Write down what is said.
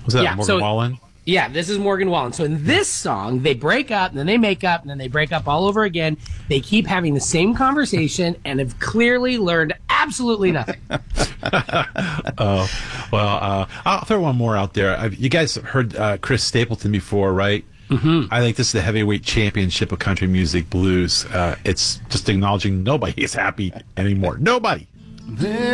Was that Yeah, Morgan so- Wallen? Yeah, this is Morgan Wallen. So in this song, they break up, and then they make up, and then they break up all over again. They keep having the same conversation and have clearly learned absolutely nothing. Oh, well, I'll throw one more out there. You guys heard Chris Stapleton before, right? Mm-hmm. I think this is the heavyweight championship of country music blues. It's just acknowledging nobody is happy anymore. Nobody.